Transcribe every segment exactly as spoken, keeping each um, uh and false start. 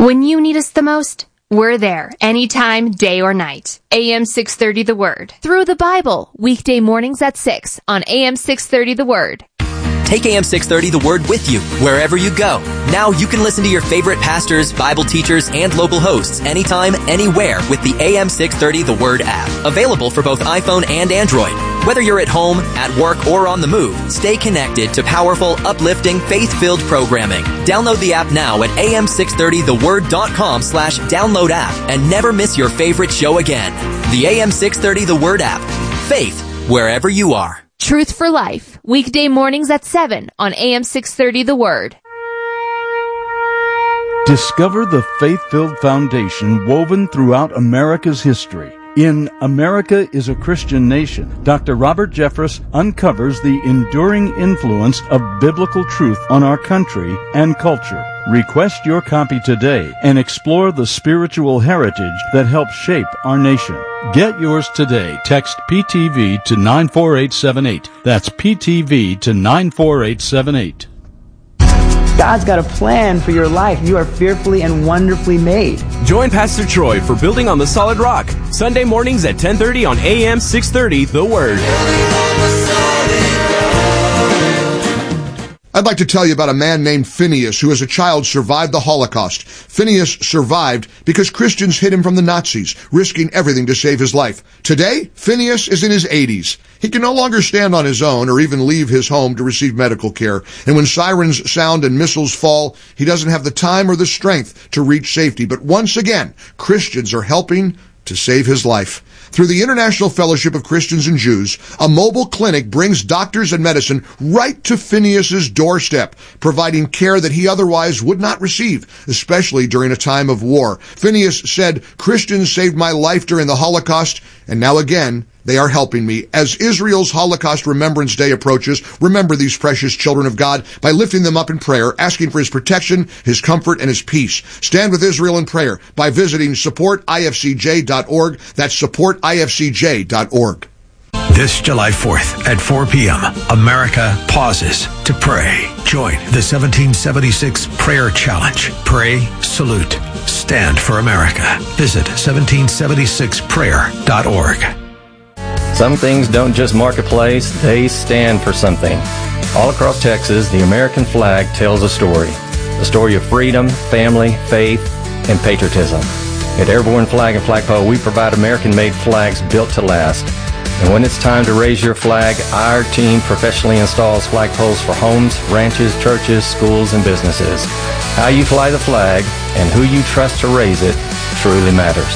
When you need us the most, we're there, anytime, day or night. A M six thirty The Word. Through the Bible, weekday mornings at six on A M six thirty The Word. Take A M six thirty The Word with you, wherever you go. Now you can listen to your favorite pastors, Bible teachers, and local hosts anytime, anywhere with the A M six thirty The Word app. Available for both iPhone and Android. Whether you're at home, at work, or on the move, stay connected to powerful, uplifting, faith-filled programming. Download the app now at A M six thirty the word dot com slash download app and never miss your favorite show again. The A M six thirty The Word app. Faith, wherever you are. Truth for Life, weekday mornings at seven on A M six thirty The Word. Discover the faith-filled foundation woven throughout America's history. In America is a Christian Nation, Doctor Robert Jeffress uncovers the enduring influence of biblical truth on our country and culture. Request your copy today and explore the spiritual heritage that helped shape our nation. Get yours today. Text P T V to nine four eight seven eight. That's P T V to nine four eight seven eight. God's got a plan for your life. You are fearfully and wonderfully made. Join Pastor Troy for Building on the Solid Rock, Sunday mornings at ten thirty on A M six thirty The Word. I'd like to tell you about a man named Phineas who as a child survived the Holocaust. Phineas survived because Christians hid him from the Nazis, risking everything to save his life. Today, Phineas is in his eighties. He can no longer stand on his own or even leave his home to receive medical care. And when sirens sound and missiles fall, he doesn't have the time or the strength to reach safety. But once again, Christians are helping to save his life. Through the International Fellowship of Christians and Jews, a mobile clinic brings doctors and medicine right to Phineas's doorstep, providing care that he otherwise would not receive, especially during a time of war. Phineas said, "Christians saved my life during the Holocaust, and now again, they are helping me." As Israel's Holocaust Remembrance Day approaches, remember these precious children of God by lifting them up in prayer, asking for His protection, His comfort, and His peace. Stand with Israel in prayer by visiting support I F C J dot org. That's support I F C J dot org. This July fourth at four p.m., America pauses to pray. Join the seventeen seventy-six Prayer Challenge. Pray, salute, stand for America. Visit seventeen seventy-six prayer dot org. Some things don't just mark a place, they stand for something. All across Texas, the American flag tells a story. A story of freedom, family, faith, and patriotism. At Airborne Flag and Flagpole, we provide American-made flags built to last. And when it's time to raise your flag, our team professionally installs flagpoles for homes, ranches, churches, schools, and businesses. How you fly the flag and who you trust to raise it truly matters.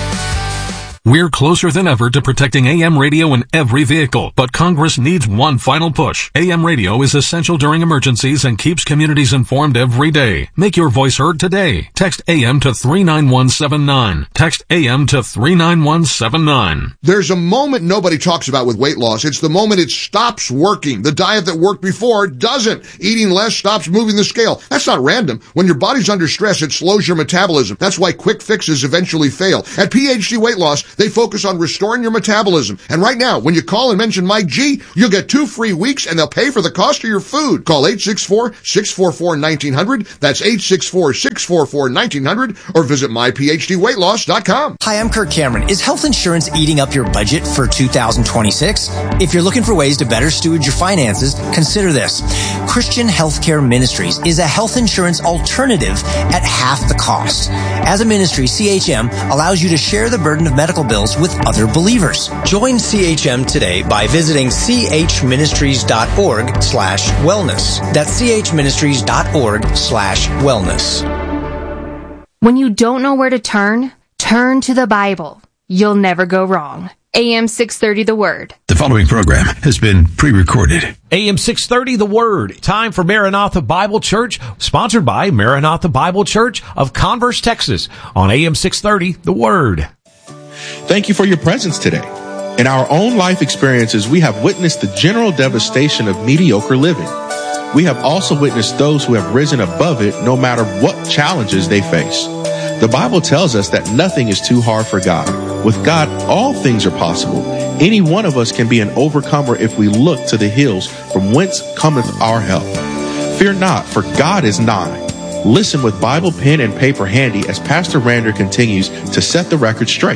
We're closer than ever to protecting A M radio in every vehicle, but Congress needs one final push. A M radio is essential during emergencies and keeps communities informed every day. Make your voice heard today. Text A M to three nine one seven nine. Text A M to three nine one seven nine. There's a moment nobody talks about with weight loss. It's the moment it stops working. The diet that worked before doesn't. Eating less stops moving the scale. That's not random. When your body's under stress, it slows your metabolism. That's why quick fixes eventually fail. At P H D Weight Loss, they focus on restoring your metabolism. And right now, when you call and mention Mike G, you'll get two free weeks and they'll pay for the cost of your food. Call eight six four, six four four, one nine zero zero. That's eight six four, six four four, one nine zero zero or visit my p h d weight loss dot com. Hi, I'm Kirk Cameron. Is health insurance eating up your budget for two thousand twenty-six? If you're looking for ways to better steward your finances, consider this. Christian Healthcare Ministries is a health insurance alternative at half the cost. As a ministry, C H M allows you to share the burden of medical bills with other believers. Join C H M today by visiting c h ministries dot org slash wellness. That's c h ministries dot org slash wellness. When you don't know where to turn, turn to the Bible. You'll never go wrong. A M six thirty The Word. The following program has been pre-recorded. A M six thirty The Word. Time for Maranatha Bible Church, sponsored by Maranatha Bible Church of Converse, Texas, on A M six thirty The Word. Thank you for your presence today. In our own life experiences, we have witnessed the general devastation of mediocre living. We have also witnessed those who have risen above it no matter what challenges they face. The Bible tells us that nothing is too hard for God. With God, all things are possible. Any one of us can be an overcomer if we look to the hills from whence cometh our help. Fear not, for God is nigh. Listen with Bible, pen, and paper handy as Pastor Rander continues to set the record straight.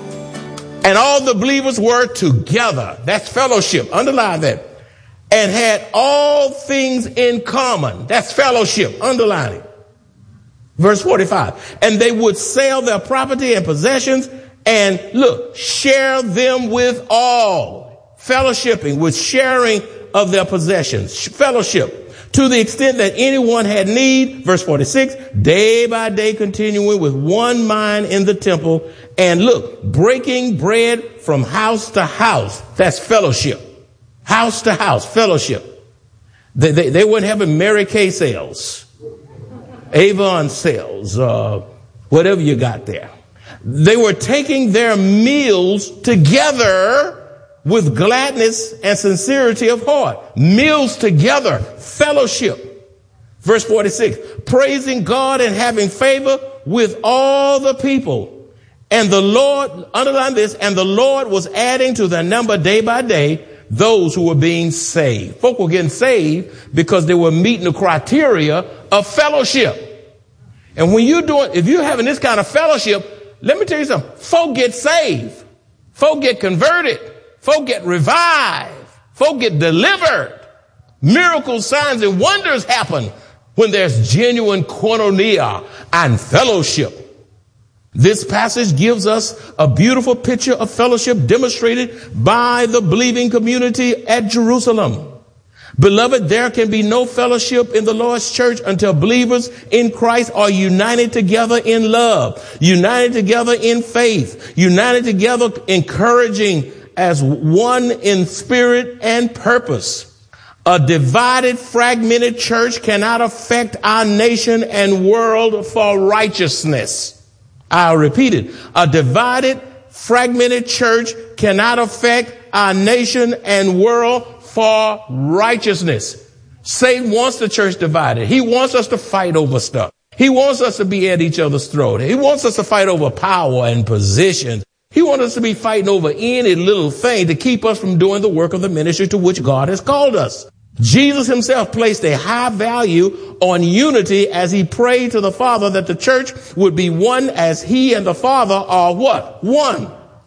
And all the believers were together. That's fellowship. Underline that. And had all things in common. That's fellowship. Underline it. Verse forty-five. And they would sell their property and possessions and, look, share them with all. Fellowshipping with sharing of their possessions. Fellowship. To the extent that anyone had need, verse forty-six, day by day continuing with one mind in the temple, and look, breaking bread from house to house. That's fellowship. House to house, fellowship. They, they, they weren't having Mary Kay sales, Avon sales, uh, whatever you got there. They were taking their meals together with gladness and sincerity of heart. Meals together, fellowship. Verse forty-six, praising God and having favor with all the people. And the Lord, underline this, and the Lord was adding to their number day by day those who were being saved. Folk were getting saved because they were meeting the criteria of fellowship. And when you're doing, if you're having this kind of fellowship, let me tell you something, folk get saved. Folk get converted. Folk get revived. Folk get delivered. Miracles, signs, and wonders happen when there's genuine koinonia and fellowship. This passage gives us a beautiful picture of fellowship demonstrated by the believing community at Jerusalem. Beloved, there can be no fellowship in the Lord's church until believers in Christ are united together in love, united together in faith, united together encouraging as one in spirit and purpose. A divided, fragmented church cannot affect our nation and world for righteousness. I'll repeat it. A divided, fragmented church cannot affect our nation and world for righteousness. Satan wants the church divided. He wants us to fight over stuff. He wants us to be at each other's throat. He wants us to fight over power and positions. He wants us to be fighting over any little thing to keep us from doing the work of the ministry to which God has called us. Jesus himself placed a high value on unity as he prayed to the Father that the church would be one as he and the Father are what? One.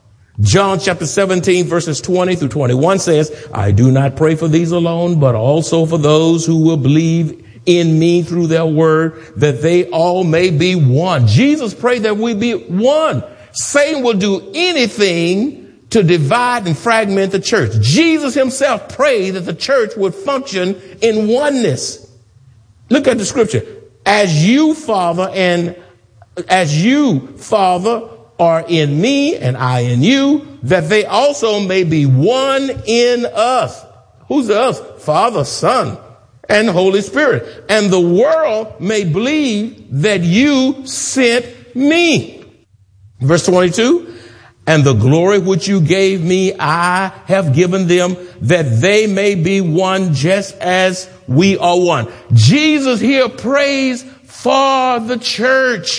John chapter seventeen verses twenty through twenty-one says, I do not pray for these alone, but also for those who will believe in me through their word, that they all may be one. Jesus prayed that we be one. Satan will do anything to divide and fragment the church. Jesus himself prayed that the church would function in oneness. Look at the scripture. As you, Father, and as you, Father, are in me and I in you, that they also may be one in us. Who's the us? Father, Son, and Holy Spirit. And the world may believe that you sent me. Verse twenty-two, and the glory which you gave me, I have given them, that they may be one just as we are one. Jesus here prays for the church.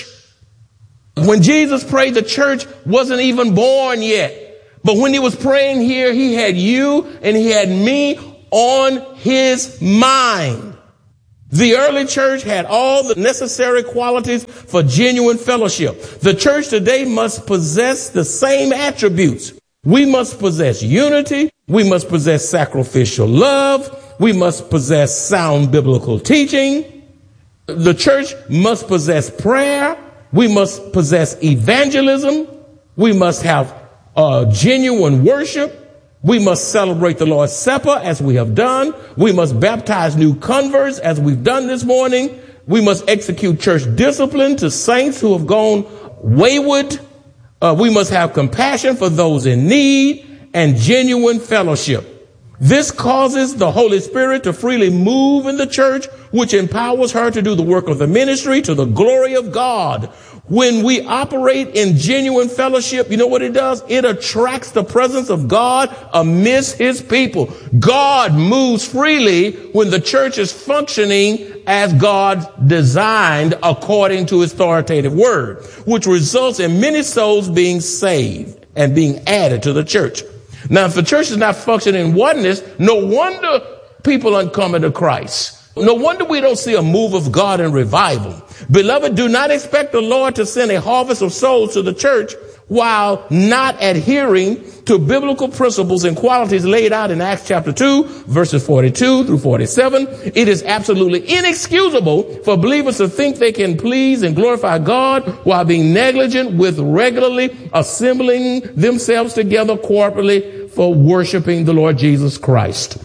When Jesus prayed, the church wasn't even born yet. But when he was praying here, he had you and he had me on his mind. The early church had all the necessary qualities for genuine fellowship. The church today must possess the same attributes. We must possess unity. We must possess sacrificial love. We must possess sound biblical teaching. The church must possess prayer. We must possess evangelism. We must have uh, genuine worship. We must celebrate the Lord's Supper as we have done. We must baptize new converts as we've done this morning. We must execute church discipline to saints who have gone wayward. Uh, we must have compassion for those in need and genuine fellowship. This causes the Holy Spirit to freely move in the church, which empowers her to do the work of the ministry to the glory of God. When we operate in genuine fellowship, you know what it does? It attracts the presence of God amidst his people. God moves freely when the church is functioning as God designed according to his authoritative word, which results in many souls being saved and being added to the church. Now, if the church is not functioning in oneness, no wonder people aren't coming to Christ. No wonder we don't see a move of God in revival. Beloved, do not expect the Lord to send a harvest of souls to the church while not adhering to biblical principles and qualities laid out in Acts chapter two, verses forty-two through forty-seven. It is absolutely inexcusable for believers to think they can please and glorify God while being negligent with regularly assembling themselves together corporately for worshiping the Lord Jesus Christ.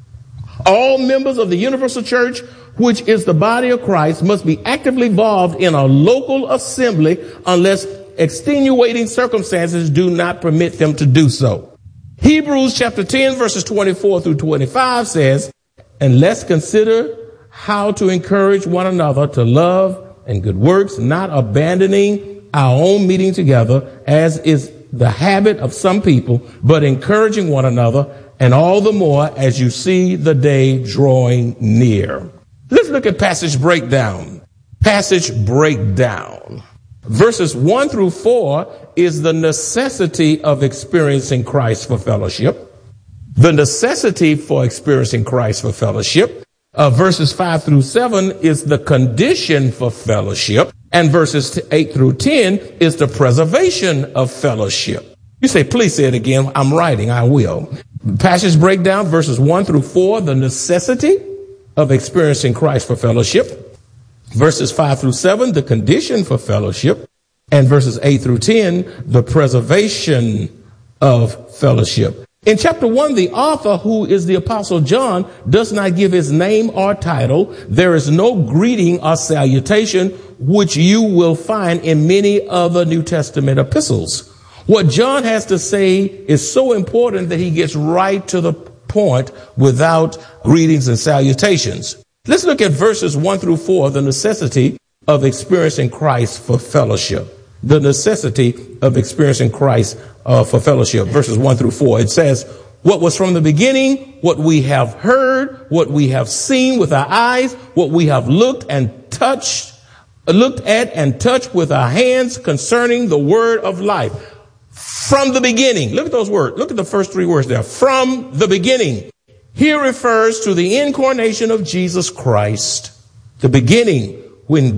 All members of the universal church, which is the body of Christ, must be actively involved in a local assembly unless extenuating circumstances do not permit them to do so. Hebrews chapter ten verses twenty-four through twenty-five says, and let's consider how to encourage one another to love and good works, not abandoning our own meeting together, as is the habit of some people, but encouraging one another, and all the more as you see the day drawing near. Let's look at passage breakdown. Passage breakdown. Verses one through four is the necessity of experiencing Christ for fellowship. The necessity for experiencing Christ for fellowship. Uh, verses five through seven is the condition for fellowship. And verses eight through ten is the preservation of fellowship. You say, please say it again. I'm writing. I will. Passage breakdown, verses one through four, the necessity of experiencing Christ for fellowship. Verses five through seven, the condition for fellowship. And verses eight through ten, the preservation of fellowship. In chapter one, the author, who is the Apostle John, does not give his name or title. There is no greeting or salutation, which you will find in many other New Testament epistles. What John has to say is so important that he gets right to the point without greetings and salutations. Let's look at verses one through four, the necessity of experiencing Christ for fellowship. The necessity of experiencing Christ uh, for fellowship. Verses one through four. It says, what was from the beginning, what we have heard, what we have seen with our eyes, what we have looked and touched, looked at and touched with our hands concerning the word of life. From the beginning. Look at those words. Look at the first three words there. From the beginning. Here refers to the incarnation of Jesus Christ. The beginning, when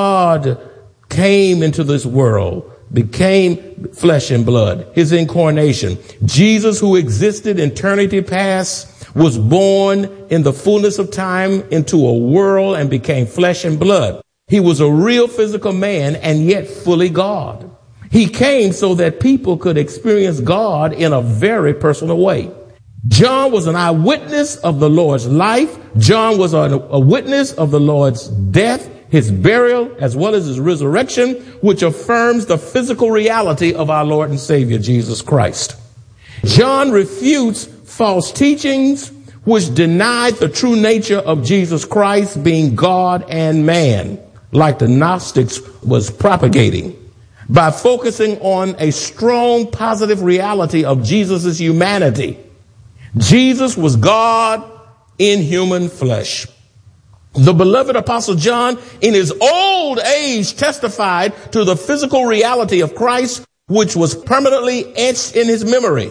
God came into this world, became flesh and blood. His incarnation. Jesus, who existed in eternity past, was born in the fullness of time into a world and became flesh and blood. He was a real physical man and yet fully God. He came so that people could experience God in a very personal way. John was an eyewitness of the Lord's life. John was a, a witness of the Lord's death, his burial, as well as his resurrection, which affirms the physical reality of our Lord and Savior, Jesus Christ. John refutes false teachings which denied the true nature of Jesus Christ being God and man, like the Gnostics was propagating, by focusing on a strong positive reality of Jesus' humanity. Jesus was God in human flesh. The beloved Apostle John, in his old age, testified to the physical reality of Christ, which was permanently etched in his memory.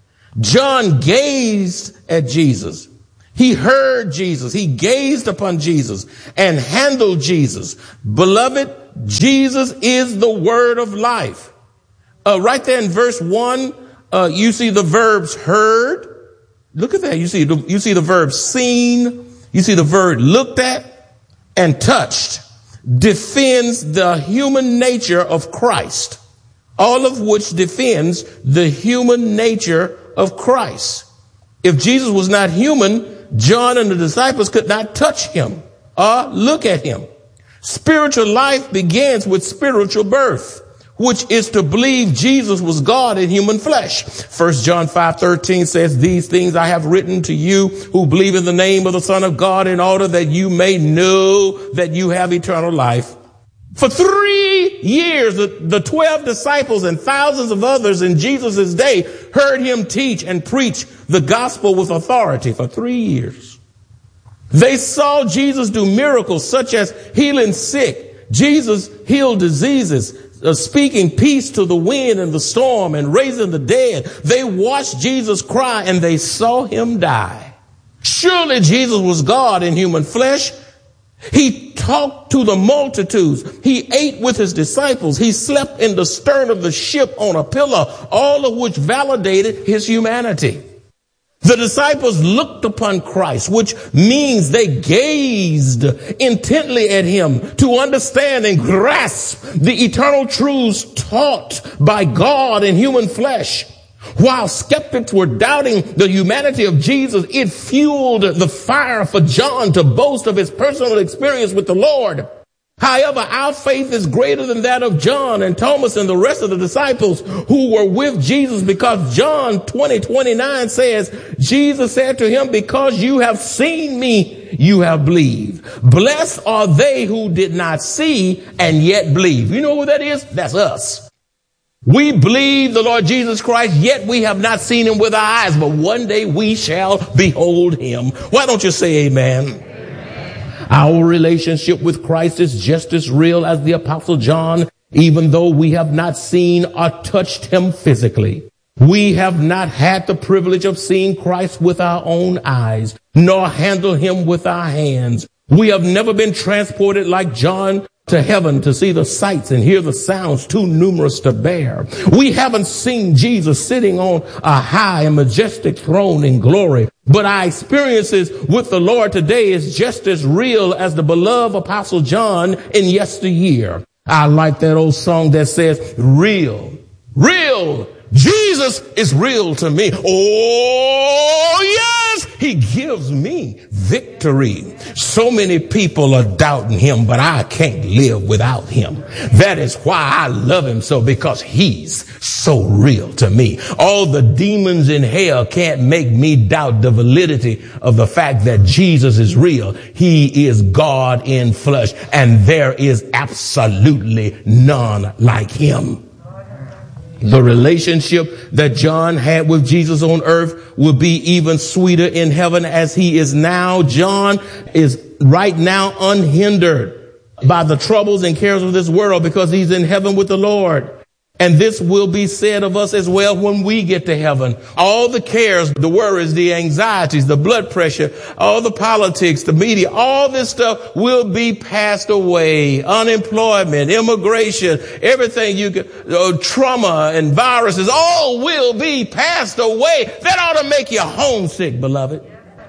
John gazed at Jesus. He heard Jesus. He gazed upon Jesus and handled Jesus. Beloved, Jesus is the word of life. Uh, right there in verse one, uh, you see the verbs heard. Look at that. You see, the, you see the verb seen. You see the verb looked at and touched. Defends the human nature of Christ. All of which defends the human nature of Christ. If Jesus was not human, John and the disciples could not touch him or look at him. Spiritual life begins with spiritual birth, which is to believe Jesus was God in human flesh. First John five thirteen says, these things I have written to you who believe in the name of the Son of God, in order that you may know that you have eternal life. For three years, the, the twelve disciples and thousands of others in Jesus' day heard him teach and preach the gospel with authority for three years. They saw Jesus do miracles such as healing sick. Jesus healed diseases, uh, speaking peace to the wind and the storm and raising the dead. They watched Jesus cry and they saw him die. Surely Jesus was God in human flesh. He talked to the multitudes. He ate with his disciples. He slept in the stern of the ship on a pillar, all of which validated his humanity. The disciples looked upon Christ, which means they gazed intently at him to understand and grasp the eternal truths taught by God in human flesh. While skeptics were doubting the humanity of Jesus, it fueled the fire for John to boast of his personal experience with the Lord. However, our faith is greater than that of John and Thomas and the rest of the disciples who were with Jesus, because John twenty twenty-nine says, Jesus said to him, because you have seen me, you have believed. Blessed are they who did not see and yet believe. You know who that is? That's us. We believe the Lord Jesus Christ, yet we have not seen him with our eyes, but one day we shall behold him. Why don't you say amen? Our relationship with Christ is just as real as the Apostle John, even though we have not seen or touched him physically. We have not had the privilege of seeing Christ with our own eyes, nor handle him with our hands. We have never been transported like John to heaven to see the sights and hear the sounds too numerous to bear. We haven't seen Jesus sitting on a high and majestic throne in glory, but our experiences with the Lord today is just as real as the beloved Apostle John in yesteryear. I like that old song that says, real, real, Jesus is real to me. Oh, yes, he gives me victory. So many people are doubting him, but I can't live without him. That is why I love him so, because he's so real to me. All the demons in hell can't make me doubt the validity of the fact that Jesus is real. He is God in flesh, and there is absolutely none like him. The relationship that John had with Jesus on earth will be even sweeter in heaven as he is now. John is right now unhindered by the troubles and cares of this world because he's in heaven with the Lord. And this will be said of us as well when we get to heaven. All the cares, the worries, the anxieties, the blood pressure, all the politics, the media, all this stuff will be passed away. Unemployment, immigration, everything you can, uh, trauma and viruses, all will be passed away. That ought to make you homesick, beloved.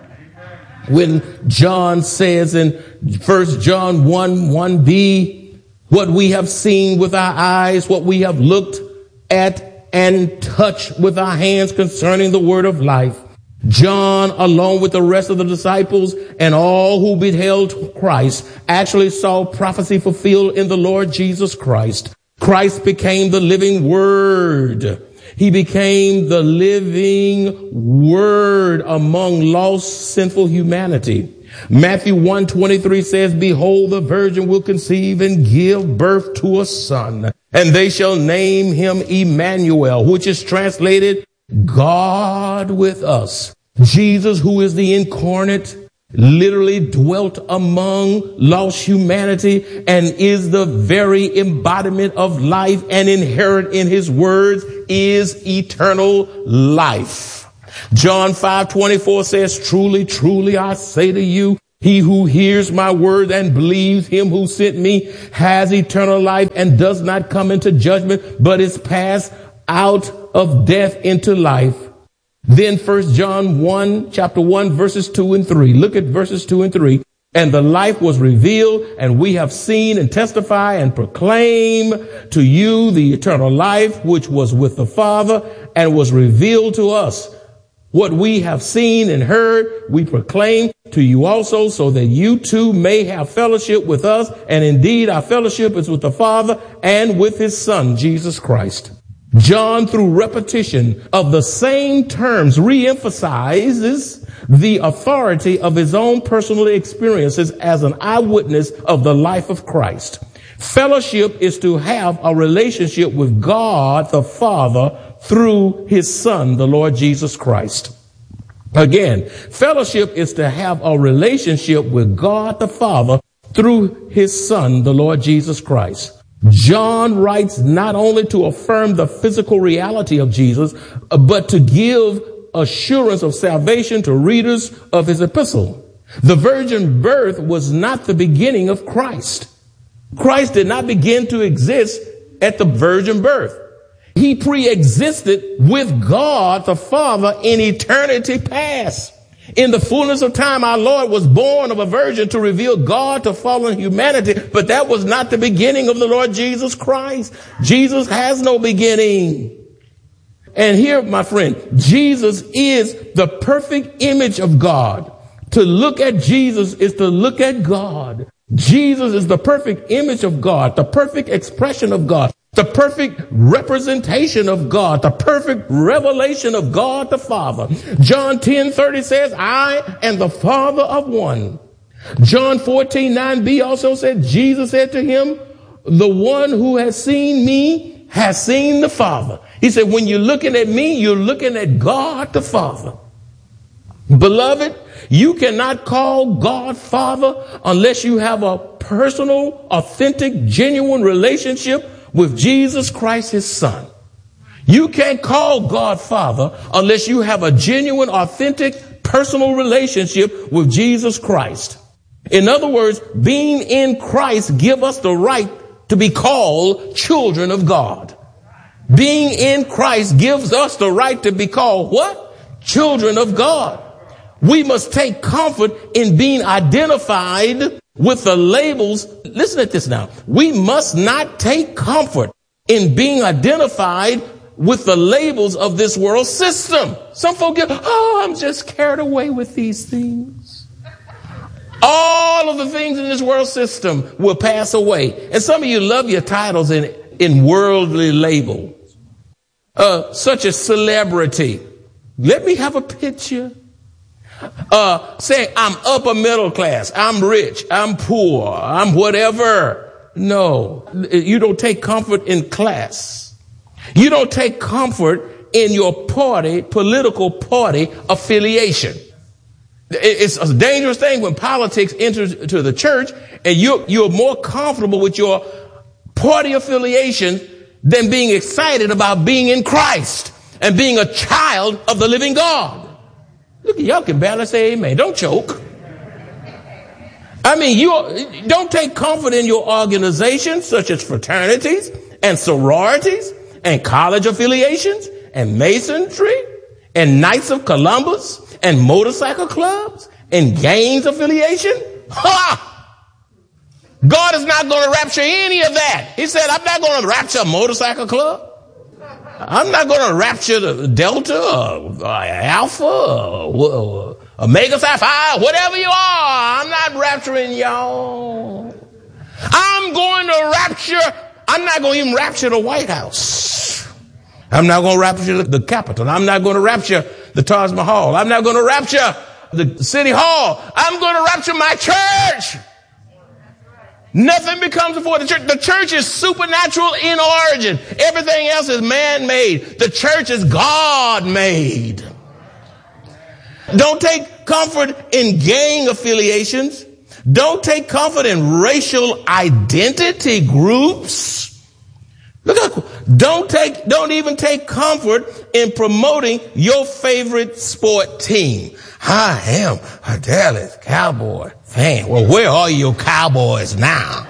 When John says in First John one, one b, what we have seen with our eyes, what we have looked at and touched with our hands concerning the word of life. John, along with the rest of the disciples and all who beheld Christ, actually saw prophecy fulfilled in the Lord Jesus Christ. Christ became the living word. He became the living word among lost, sinful humanity. Matthew one twenty-three says, behold, the virgin will conceive and give birth to a son, and they shall name him Emmanuel, which is translated God with us. Jesus, who is the incarnate, literally dwelt among lost humanity and is the very embodiment of life, and inherent in his words is eternal life. John five twenty-four says, truly, truly, I say to you, he who hears my word and believes him who sent me has eternal life and does not come into judgment, but is passed out of death into life. Then First John one, chapter one, verses two and three. Look at verses two and three. And the life was revealed, and we have seen and testify and proclaim to you the eternal life, which was with the Father and was revealed to us. What we have seen and heard, we proclaim to you also, so that you too may have fellowship with us. And indeed, our fellowship is with the Father and with his Son, Jesus Christ. John, through repetition of the same terms, reemphasizes the authority of his own personal experiences as an eyewitness of the life of Christ. Fellowship is to have a relationship with God the Father through his Son, the Lord Jesus Christ. Again, fellowship is to have a relationship with God the Father through his Son, the Lord Jesus Christ. John writes not only to affirm the physical reality of Jesus, but to give assurance of salvation to readers of his epistle. The virgin birth was not the beginning of Christ. Christ did not begin to exist at the virgin birth. He pre-existed with God the Father in eternity past. In the fullness of time, our Lord was born of a virgin to reveal God to fallen humanity, but that was not the beginning of the Lord Jesus Christ. Jesus has no beginning. And here, my friend, Jesus is the perfect image of God. To look at Jesus is to look at God. Jesus is the perfect image of God, the perfect expression of God, the perfect representation of God, the perfect revelation of God the Father. John ten thirty says, I am the Father of one. John fourteen nine b also said, Jesus said to him, the one who has seen me has seen the Father. He said, when you're looking at me, you're looking at God the Father. Beloved, you cannot call God Father unless you have a personal, authentic, genuine relationship with Jesus Christ, his Son. You can't call God Father unless you have a genuine, authentic, personal relationship with Jesus Christ. In other words, being in Christ gives us the right to be called children of God. Being in Christ gives us the right to be called what? Children of God. We must take comfort in being identified with the labels. Listen at this now. We must not take comfort in being identified with the labels of this world system. Some folk get, oh, I'm just carried away with these things. All of the things in this world system will pass away. And some of you love your titles in, in worldly labels, uh, such as celebrity. Let me have a picture. Uh, saying I'm upper middle class, I'm rich, I'm poor, I'm whatever. No, you don't take comfort in class. You don't take comfort in your party, political party affiliation. It's a dangerous thing when politics enters into the church and you're, you're more comfortable with your party affiliation than being excited about being in Christ and being a child of the living God. Look, y'all can barely say amen. Don't choke. I mean, you don't take comfort in your organizations such as fraternities and sororities and college affiliations and masonry and Knights of Columbus and motorcycle clubs and gangs affiliation. Ha! God is not going to rapture any of that. He said, I'm not going to rapture a motorcycle club. I'm not going to rapture the Delta or, or Alpha or, or Omega Psi Phi, whatever you are. I'm not rapturing y'all. I'm going to rapture. I'm not going to even rapture the White House. I'm not going to rapture the Capitol. I'm not going to rapture the Taj Mahal. I'm not going to rapture the City Hall. I'm going to rapture my church. Nothing becomes before the church. The church is supernatural in origin. Everything else is man-made. The church is God-made. Don't take comfort in gang affiliations. Don't take comfort in racial identity groups. Look at, don't take, don't even take comfort in promoting your favorite sport team. I am a Dallas Cowboy fan. Well, where are your Cowboys now?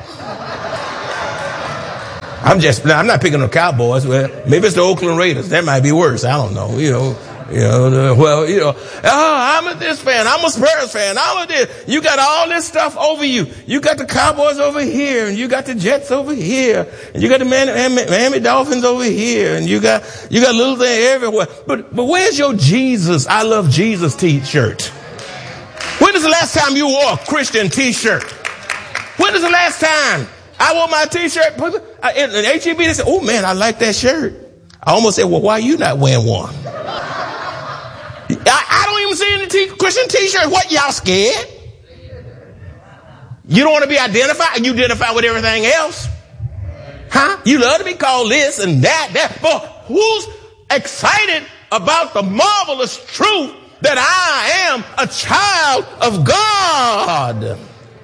I'm just, I'm not picking on Cowboys. Well, maybe it's the Oakland Raiders. That might be worse. I don't know. You know, you know, well, you know, oh, I'm a this fan. I'm a Spurs fan. I'm a this. You got all this stuff over you. You got the Cowboys over here, and you got the Jets over here, and you got the Miami, Miami Dolphins over here, and you got, you got little things everywhere. But, but where's your Jesus, I love Jesus t-shirt? When is the last time you wore a Christian t-shirt? When is the last time I wore my t-shirt? In H E B, they said, oh man, I like that shirt. I almost said, well, why are you not wearing one? I, I don't even see any t- Christian t-shirts. What, y'all scared? You don't want to be identified? You identify with everything else? Huh? You love to be called this and that, that. But who's excited about the marvelous truth that I am a child of God?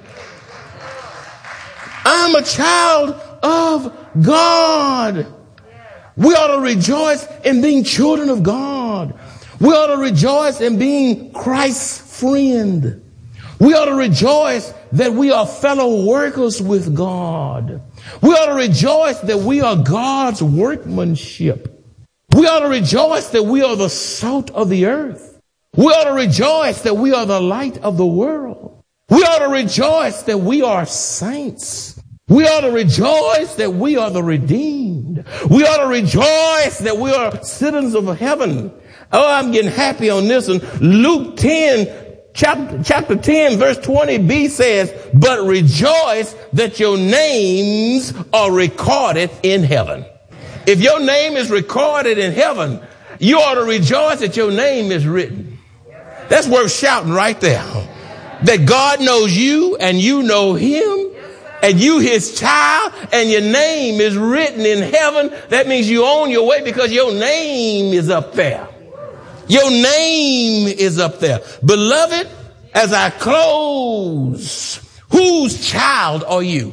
I'm a child of God. We ought to rejoice in being children of God. We ought to rejoice in being Christ's friend. We ought to rejoice that we are fellow workers with God. We ought to rejoice that we are God's workmanship. We ought to rejoice that we are the salt of the earth. We ought to rejoice that we are the light of the world. We ought to rejoice that we are saints. We ought to rejoice that we are the redeemed. We ought to rejoice that we are citizens of heaven. Oh, I'm getting happy on this one. Luke ten, chapter, chapter ten, verse twenty b says, but rejoice that your names are recorded in heaven. If your name is recorded in heaven, you ought to rejoice that your name is written. That's worth shouting right there. That God knows you and you know him and you his child and your name is written in heaven. That means you on your way because your name is up there. Your name is up there. Beloved, as I close, whose child are you?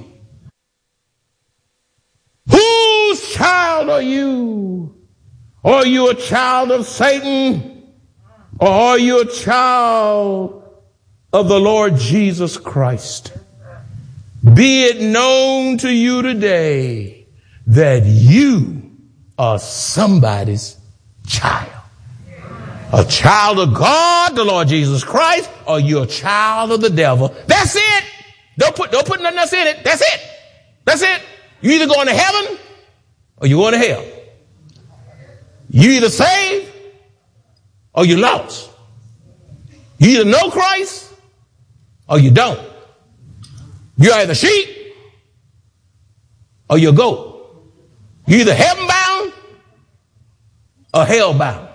Whose child are you? Are you a child of Satan? Or are you a child of the Lord Jesus Christ? Be it known to you today that you are somebody's child. A child of God, the Lord Jesus Christ, or you're a child of the devil. That's it. Don't put, don't put nothing else in it. That's it. That's it. You either going to heaven or you're going to hell. You either saved or you lost. You either know Christ or you don't. You're either sheep or you're goat. You're either heaven bound or hell bound.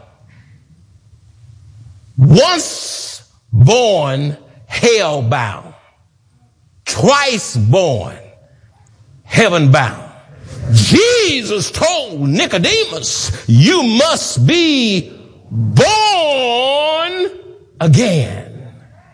Once born, hell bound. Twice born, heaven bound. Jesus told Nicodemus, you must be born again.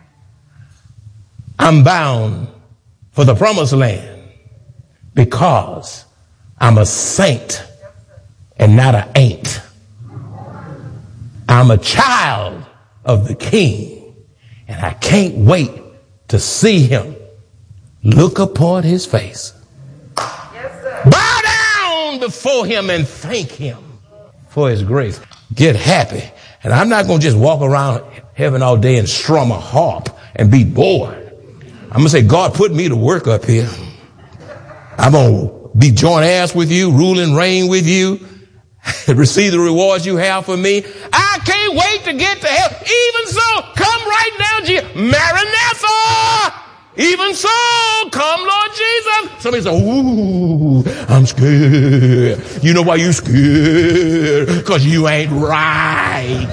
I'm bound for the promised land because I'm a saint and not an ain't. I'm a child of the King, and I can't wait to see him look upon his face. Yes, bow down before him and thank him for his grace. Get happy. And I'm not going to just walk around heaven all day and strum a harp and be bored. I'm going to say, God put me to work up here. I'm going to be joint ass with you, rule and reign with you, receive the rewards you have for me. I can't wait to get to heaven. Even so, come right now, Jesus. Maranatha! Even so, come, Lord Jesus. Somebody say, ooh, I'm scared. You know why you scared? Because you ain't right.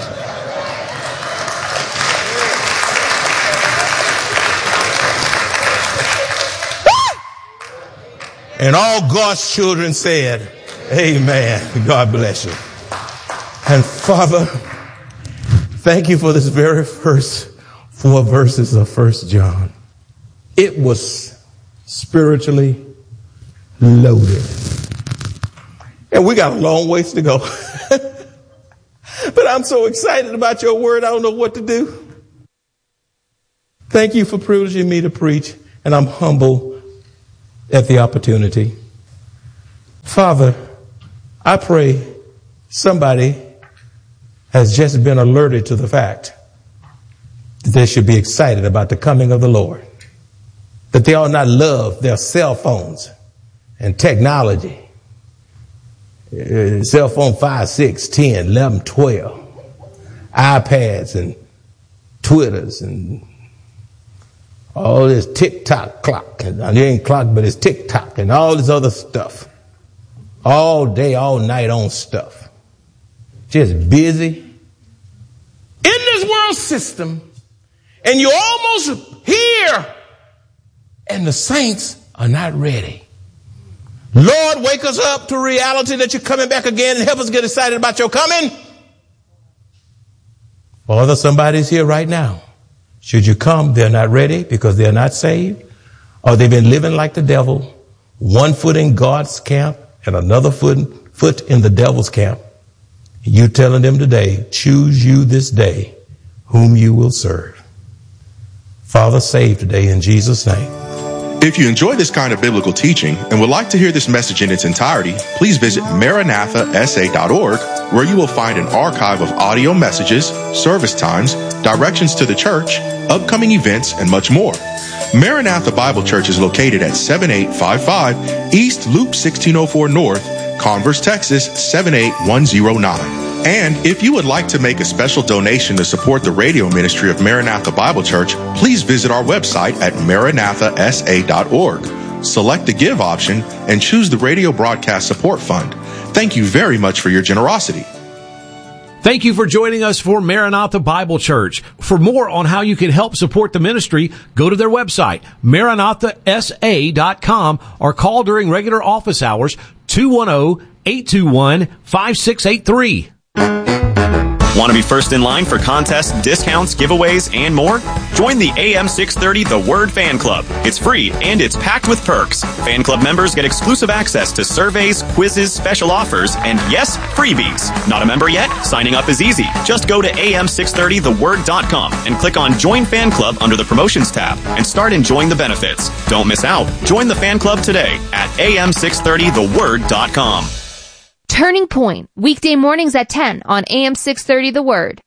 And all God's children said, amen. God bless you. And Father, thank you for this very first four verses of First John. It was spiritually loaded. And we got a long ways to go. But I'm so excited about your word, I don't know what to do. Thank you for privileging me to preach, and I'm humble at the opportunity. Father, I pray somebody has just been alerted to the fact that they should be excited about the coming of the Lord. That they ought not love their cell phones and technology. Uh, cell phone five, six, ten, eleven, twelve. iPads and Twitters and all this TikTok clock. And it ain't clock, but it's TikTok and all this other stuff. All day, all night on stuff. Just busy. In this world system. And you're almost here. And the saints are not ready. Lord, wake us up to reality that you're coming back again and help us get excited about your coming. Father, somebody's here right now. Should you come, they're not ready because they're not saved. Or they've been living like the devil. One foot in God's camp and another foot, foot in the devil's camp. You telling them today, choose you this day whom you will serve. Father, save today in Jesus' name. If you enjoy this kind of biblical teaching and would like to hear this message in its entirety, please visit maranatha s a dot org, where you will find an archive of audio messages, service times, directions to the church, upcoming events, and much more. Maranatha Bible Church is located at seventy-eight fifty-five East Loop sixteen oh four North, Converse, Texas seven eight one oh nine. And if you would like to make a special donation to support the radio ministry of Maranatha Bible Church, please visit our website at maranatha s a dot org. Select the Give option and choose the Radio Broadcast Support Fund. Thank you very much for your generosity. Thank you for joining us for Maranatha Bible Church. For more on how you can help support the ministry, go to their website, maranatha s a dot com, or call during regular office hours, two one zero, eight two one, five six eight three. Want to be first in line for contests, discounts, giveaways, and more? Join the A M six thirty The Word Fan Club. It's free and it's packed with perks. Fan club members get exclusive access to surveys, quizzes, special offers, and yes, freebies. Not a member yet? Signing up is easy. Just go to a m six thirty the word dot com and click on Join Fan Club under the Promotions tab and start enjoying the benefits. Don't miss out. Join the fan club today at a m six thirty the word dot com. Turning Point, weekday mornings at ten on A M six thirty The Word.